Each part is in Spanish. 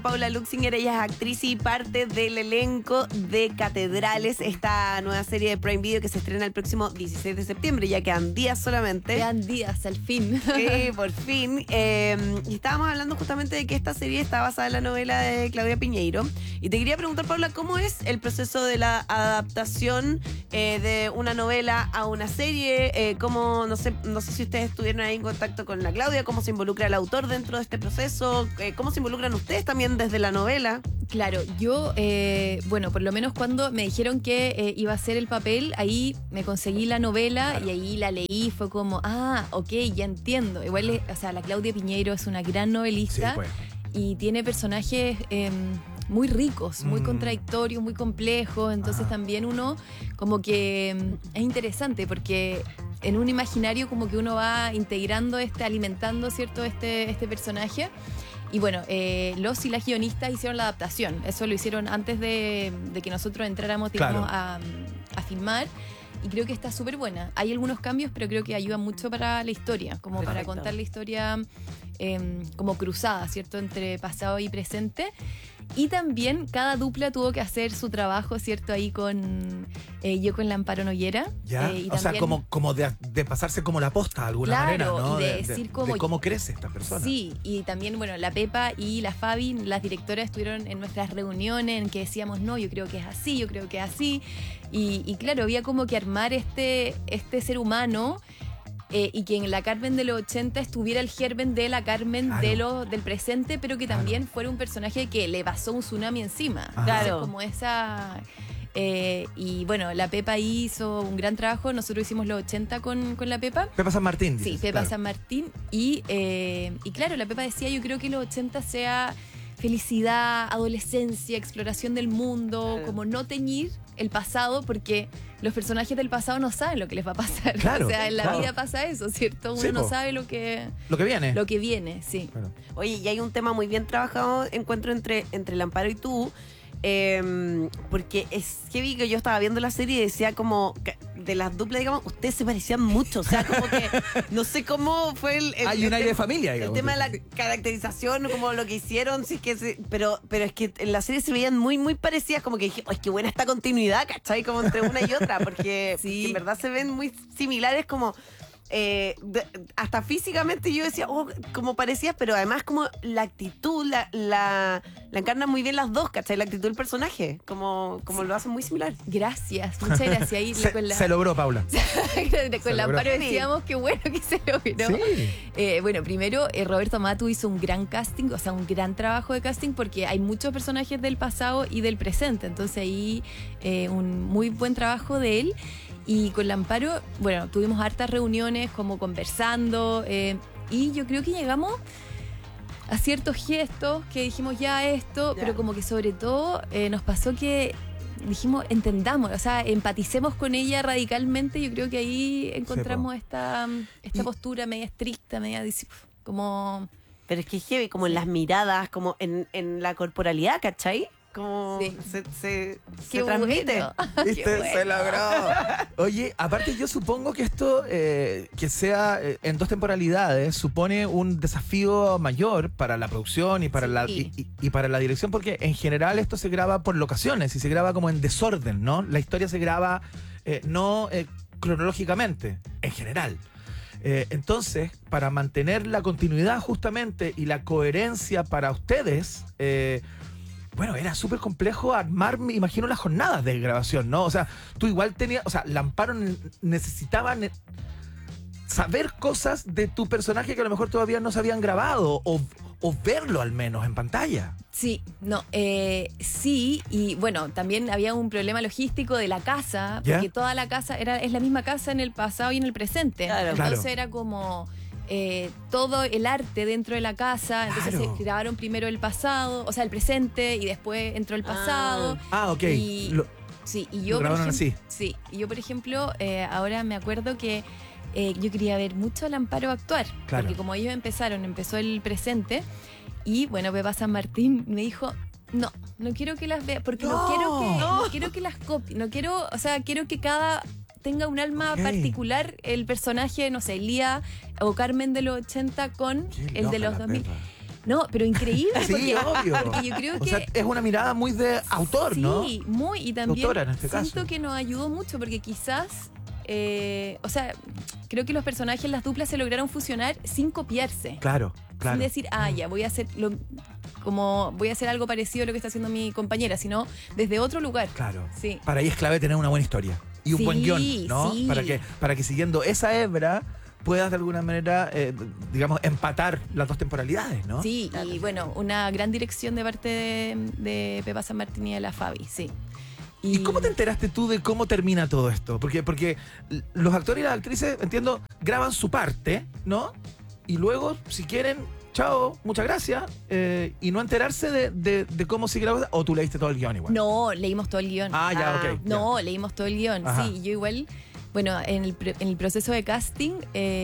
Paula Luxinger, ella es actriz y parte del elenco de Catedrales, esta nueva serie de Prime Video que se estrena el próximo 16 de septiembre. Ya quedan días solamente. Quedan días, al fin. Sí, por fin. Y estábamos hablando justamente de que esta serie está basada en la novela de Claudia Piñeiro. Y te quería preguntar, Paula, ¿cómo es el proceso de la adaptación de una novela a una serie? ¿Cómo, no sé si ustedes estuvieron ahí en contacto con la Claudia, cómo se involucra el autor dentro de este proceso? ¿Cómo se involucran ustedes también desde la novela? Claro, yo, bueno, por lo menos cuando me dijeron que iba a hacer el papel, ahí me conseguí la novela y ahí la leí, fue como, ok, ya entiendo. Igual, o sea, la Claudia Piñeiro es una gran novelista, Sí, pues. y tiene personajes muy ricos, muy contradictorios, muy complejos, entonces también uno como que es interesante porque en un imaginario como que uno va integrando, alimentando, ¿cierto?, este personaje. Y bueno, los y las guionistas hicieron la adaptación. Eso lo hicieron antes de que nosotros entráramos, digamos, a filmar. Y creo que está súper buena. Hay algunos cambios, pero creo que ayuda mucho para la historia, como Perfecto. para contar la historia como cruzada, ¿cierto?, entre pasado y presente. Y también cada dupla tuvo que hacer su trabajo, ¿cierto?, ahí con yo con la Amparo Noguera. ¿Ya? Y O sea, también, como de pasarse como la posta de alguna Claro, manera, ¿no? y de decir de cómo crece esta persona. Sí, y también, bueno, la Pepa y la Fabi, las directoras, estuvieron en nuestras reuniones en que decíamos, no, yo creo que es así, yo creo que es así. Y claro, había como que armar este ser humano y que en la Carmen de los 80 estuviera el germen de la Carmen del presente, pero que también fuera un personaje que le pasó un tsunami encima. Ajá. Claro. Entonces, como esa... y bueno, la Pepa hizo un gran trabajo. Nosotros hicimos los 80 con la Pepa. Pepa San Martín. Sí, dices, Pepa claro. San Martín. Y claro, la Pepa decía, yo creo que los 80 sea felicidad, adolescencia, exploración del mundo, Claro. como no teñir el pasado, porque los personajes del pasado no saben lo que les va a pasar. Claro, O sea, en la claro. vida pasa eso, ¿cierto? Uno Sí, no po. sabe lo que viene. sí. Claro. Oye, y hay un tema muy bien trabajado, encuentro, entre el Amparo y tú, porque es heavy que yo estaba viendo la serie y decía como, que de las duplas, digamos, ustedes se parecían mucho, o sea, como que, no sé cómo fue Hay un aire de familia, el digamos. tema de la caracterización, como lo que hicieron, sí que pero es que en la serie se veían muy, muy parecidas, como que dije, ¡ay, qué buena esta continuidad!, ¿cachai? Como entre una y otra, porque, Sí. porque en verdad se ven muy similares, como hasta físicamente yo decía, como parecías, pero además como la actitud la encarnan muy bien las dos, ¿cachai? La actitud del personaje, como lo hacen muy similar. Gracias, muchas gracias. Ahí Se logró, Paula. con la logró. Amparo decíamos que bueno que se logró. Sí. Bueno, primero Roberto Matu hizo un gran casting, o sea, un gran trabajo de casting, porque hay muchos personajes del pasado y del presente, entonces ahí un muy buen trabajo de él. Y con la Amparo, bueno, tuvimos hartas reuniones como conversando, y yo creo que llegamos a ciertos gestos que dijimos ya esto, pero como que sobre todo nos pasó que dijimos, entendamos, o sea, empaticemos con ella radicalmente. Yo creo que ahí encontramos esta postura media estricta, media como... Pero es que es heavy, como en las miradas, como en la corporalidad, ¿cachai? Como Sí. se Qué transmite. bueno. ¿Viste? Qué bueno. Se logró. Oye, aparte yo supongo que esto, que sea en 2 temporalidades, supone un desafío mayor para la producción y para, Sí. y para la dirección, porque en general esto se graba por locaciones y se graba como en desorden, ¿no? La historia se graba no cronológicamente, en general. Entonces, para mantener la continuidad justamente y la coherencia para ustedes, bueno, era súper complejo armar, me imagino, las jornadas de grabación, ¿no? O sea, tú igual tenías, o sea, la Amparo necesitaba saber cosas de tu personaje que a lo mejor todavía no se habían grabado o verlo al menos en pantalla. Sí, no, sí, y bueno, también había un problema logístico de la casa, ¿Ya? porque toda la casa es la misma casa en el pasado y en el presente. Claro. Entonces Claro. era como todo el arte dentro de la casa, entonces Claro. se grabaron primero el pasado, o sea, el presente, y después entró el pasado. Ok. Y, sí, y yo, lo por grabaron ejemplo, así. sí, y yo, por ejemplo, ahora me acuerdo que yo quería ver mucho al Amparo actuar, Claro. porque como ellos empezó el presente, y bueno, Pepa San Martín me dijo, no quiero que las vea, porque no quiero que las copie, no quiero, o sea, quiero que cada tenga un alma Ok. particular, el personaje, no sé, Lía o Carmen de los 80 con Qué el de loca los la 2000. Pepa. No, pero increíble. Sí, porque, obvio. porque yo creo O que... sea, es una mirada muy de autor, ¿no? Sí, muy. Y también Autora, en este siento caso. que nos ayudó mucho porque quizás... o sea, creo que los personajes, las duplas se lograron fusionar sin copiarse. Claro, claro. Sin decir, ya, voy a hacer voy a hacer algo parecido a lo que está haciendo mi compañera, sino desde otro lugar. Claro. Sí. Para ahí es clave tener una buena historia y un Sí, buen guión, ¿no? sí. Para que siguiendo esa hebra puedas de alguna manera, digamos, empatar las dos temporalidades, ¿no? Sí, y bueno, una gran dirección de parte de Pepa San Martín y de la Fabi, sí. ¿Y cómo te enteraste tú de cómo termina todo esto? Porque los actores y las actrices, entiendo, graban su parte, ¿no? Y luego, si quieren, chao, muchas gracias, y no enterarse de cómo sigue la cosa, o tú leíste todo el guión igual. No, leímos todo el guión. Ah, ya, ok. No, leímos todo el guión, Ajá. sí. Yo igual, bueno, en el proceso de casting,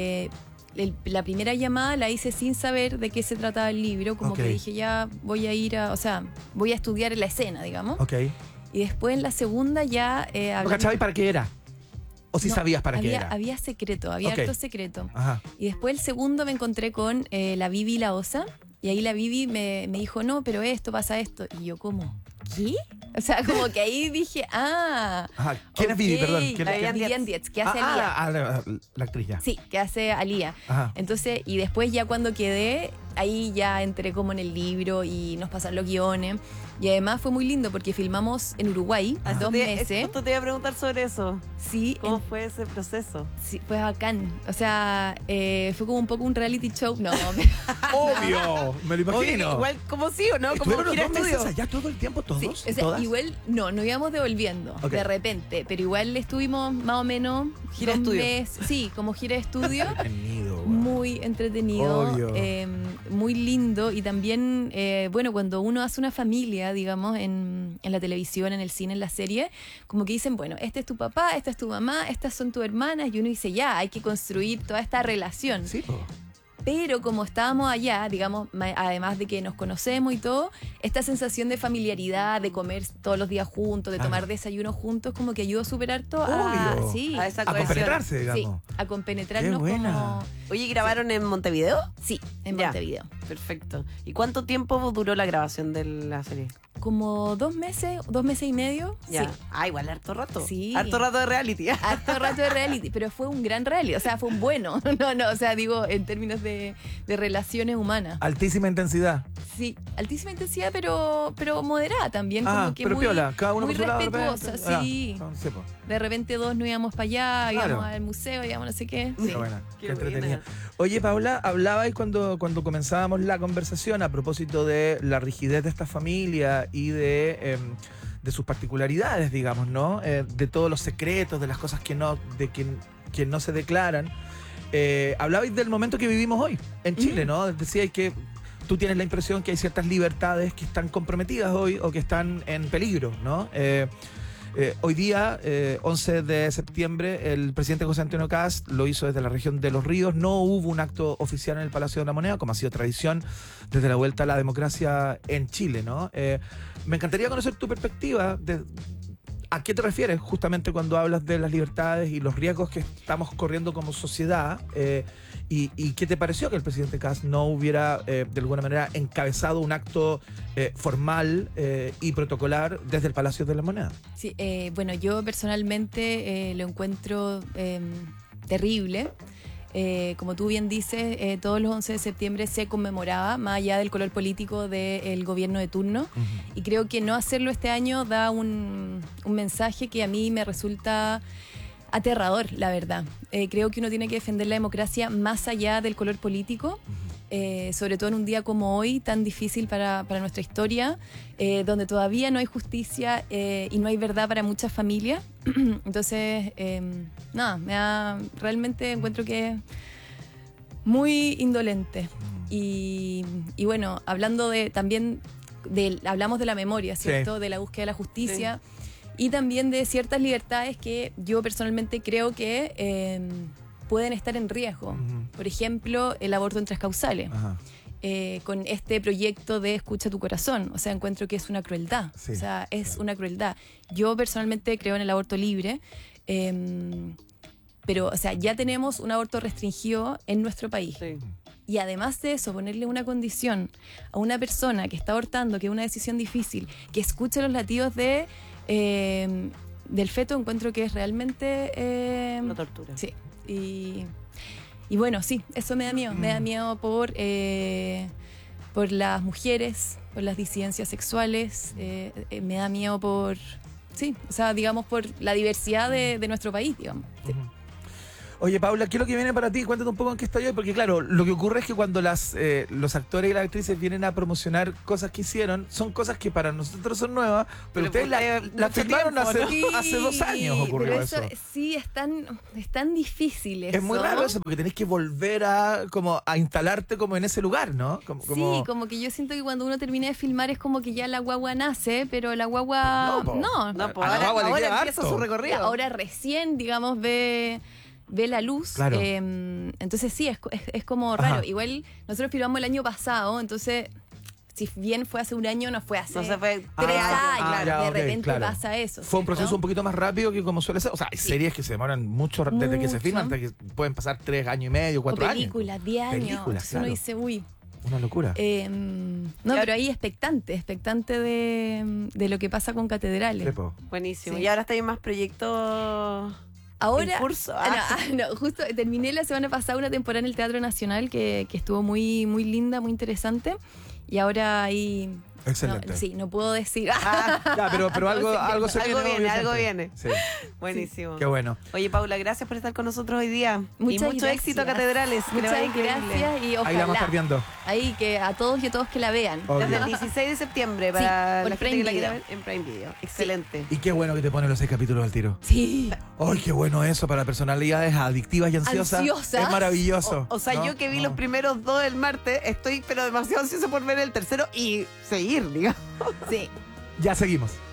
la primera llamada la hice sin saber de qué se trataba el libro, como Ok. que dije, ya voy a ir voy a estudiar la escena, digamos. Ok. Y después en la segunda ya... ¿No hablando- cachabas para qué era? ¿O si No, sabías para qué era? Había secreto, había Ok. harto secreto. Ajá. Y después el segundo me encontré con la Vivi y la Osa. Y ahí la Vivi me dijo, no, pero esto pasa esto. Y yo como, ¿qué? O sea, como que ahí dije, Ajá. ¿Quién es ok, Vivi? Perdón. ¿Quién la es? Vivian Dietz, que hace Alía. La actriz ya. Sí, que hace Alía. Ajá. Entonces, y después ya cuando quedé, ahí ya entré como en el libro y nos pasaron los guiones. Y además fue muy lindo porque filmamos en Uruguay Ajá. 2 meses. Justo te iba a preguntar sobre eso. Sí, ¿Cómo fue ese proceso? sí, fue bacán. O sea, fue como un poco un reality show. No, Obvio, me lo Oye, imagino. igual, como sí o no, como ¿Estuvieron los gira 2 meses estudio. allá todo el tiempo todos? sí, o sea, ¿Todas? igual no íbamos devolviendo Ok. de repente, pero igual estuvimos más o menos Gira 2 estudio. meses, sí, como gira de estudio. Entretenido, güey. Muy entretenido, Obvio. muy lindo y también, bueno, cuando uno hace una familia, digamos, en la televisión, en el cine, en la serie, como que dicen, bueno, este es tu papá, esta es tu mamá, estas son tus hermanas y uno dice, ya, hay que construir toda esta relación. Sí, po. Pero como estábamos allá, digamos, además de que nos conocemos y todo, esta sensación de familiaridad, de comer todos los días juntos, de Claro. tomar desayunos juntos, como que ayudó a superar todo. Obvio. Sí, A esa A cohesión. compenetrarse, sí, digamos. a compenetrarnos Qué buena. como... Oye, ¿grabaron en Montevideo? Sí, en Ya. Montevideo. Perfecto. ¿Y cuánto tiempo duró la grabación de la serie? Como 2 meses y medio. Ya. Sí. Ah, igual harto rato. Sí. Harto rato de reality. Harto rato de reality, pero fue un gran reality, o sea, fue un bueno. No, o sea, digo, en términos de relaciones humanas. Altísima intensidad. Sí, altísima intensidad, pero moderada también, como que pero muy, piola. Cada uno muy por su lado. de respetuosa, repente. sí. Sí, po. De repente 2 no íbamos para allá, Claro. íbamos al museo, íbamos no sé qué. Sí. Qué buena, qué Qué entretenida. buena. Oye, Paula, hablabais cuando comenzábamos la conversación a propósito de la rigidez de esta familia y de sus particularidades, digamos, ¿no? De todos los secretos, de las cosas que no se declaran. Hablabais del momento que vivimos hoy en Chile, ¿no? Decíais que tú tienes la impresión que hay ciertas libertades que están comprometidas hoy o que están en peligro, ¿no? Hoy día, 11 de septiembre, el presidente José Antonio Kast lo hizo desde la región de Los Ríos. No hubo un acto oficial en el Palacio de la Moneda, como ha sido tradición desde la vuelta a la democracia en Chile, ¿no? Me encantaría conocer tu perspectiva de a qué te refieres justamente cuando hablas de las libertades y los riesgos que estamos corriendo como sociedad. ¿Y qué te pareció que el presidente Kast no hubiera, de alguna manera, encabezado un acto formal y protocolar desde el Palacio de la Moneda? Sí, bueno, yo personalmente lo encuentro terrible. Como tú bien dices, todos los 11 de septiembre se conmemoraba, más allá del color político del gobierno de turno. Y creo que no hacerlo este año da un mensaje que a mí me resulta aterrador, la verdad. Creo que uno tiene que defender la democracia más allá del color político. Sobre todo en un día como hoy, tan difícil para nuestra historia, donde todavía no hay justicia y no hay verdad para muchas familias. Entonces, nada, realmente encuentro que es muy indolente. Y bueno, hablando también hablamos de la memoria, ¿cierto? Sí. De la búsqueda de la justicia y también de ciertas libertades que yo personalmente creo que pueden estar en riesgo. Por ejemplo, el aborto en 3 causales. Ajá. Con este proyecto de Escucha tu corazón. O sea, encuentro que es una crueldad. Sí, o sea, es claro. una crueldad. Yo personalmente creo en el aborto libre. Pero, o sea, ya tenemos un aborto restringido en nuestro país. Sí. Y además de eso, ponerle una condición a una persona que está abortando, que es una decisión difícil, que escuche los latidos del feto, encuentro que es realmente... Una tortura. Sí. Y bueno, sí, eso me da miedo. Me da miedo por las mujeres, por las disidencias sexuales, me da miedo por... Sí, o sea, digamos, por la diversidad de nuestro país, digamos. Sí. Oye, Paula, ¿qué es lo que viene para ti? Cuéntate un poco en qué estoy hoy, porque claro, lo que ocurre es que cuando los actores y las actrices vienen a promocionar cosas que hicieron, son cosas que para nosotros son nuevas, pero ustedes las filmaron hace 2 años ocurrió pero eso. Sí, es tan difícil eso. Es muy raro eso, porque tenés que volver a instalarte como en ese lugar, ¿no? Sí, como que yo siento que cuando uno termina de filmar es como que ya la guagua nace, pero la guagua... No, pues A la guagua le ahora queda empieza harto. su recorrido. Ahora recién, digamos, ve la luz. Claro. Entonces sí, es como raro. Ajá. Igual nosotros filmamos el año pasado, entonces si bien fue hace un año, no fue hace No se fue 3 años, años. claro. De ok, repente claro. pasa eso. Fue un proceso ¿cierto? un poquito más rápido que como suele ser. O sea, hay Sí. series que se demoran mucho desde que se Mucho. filman, hasta que pueden pasar 3 años y medio, 4 O años. películas, 10 años. Películas, Entonces uno claro. dice, uy. Una locura. No, pero ahí expectante de lo que pasa con catedrales. Sepo. Buenísimo. Sí. Y ahora está en más proyectos. Ahora, en curso. no, justo terminé la semana pasada una temporada en el Teatro Nacional que estuvo muy, muy linda, muy interesante. Y ahora ahí... Excelente. No puedo decir. Ya, pero algo se Algo viene, algo obviamente. viene. Sí, Buenísimo. qué bueno. Oye, Paula, gracias por estar con nosotros hoy día. Muchas y mucho gracias. éxito a Catedrales. Que le Muchas vaya increíble. gracias y ojalá. Ahí la vamos a estar viendo. Ahí que a todos y a todos que la vean. Obvio. Desde el 16 de septiembre para por la gente Prime que la quiera Video. ver en Prime Video. Excelente. Y qué bueno que te ponen los 6 capítulos al tiro. Sí. ¡Ay, qué bueno eso para personalidades adictivas y ansiosas! Ansiosas. Es maravilloso. O sea, ¿no? yo que vi No. los primeros 2 el martes, estoy pero demasiado ansiosa por ver el tercero y seguir, digamos. Sí. Ya seguimos.